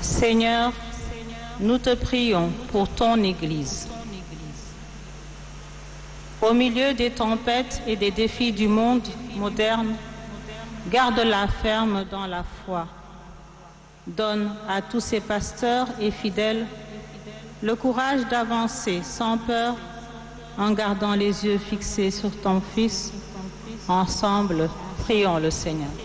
Seigneur, nous te prions pour ton Église. Au milieu des tempêtes et des défis du monde moderne, garde-la ferme dans la foi. Donne à tous ses pasteurs et fidèles le courage d'avancer sans peur en gardant les yeux fixés sur ton Fils. Ensemble, prions le Seigneur.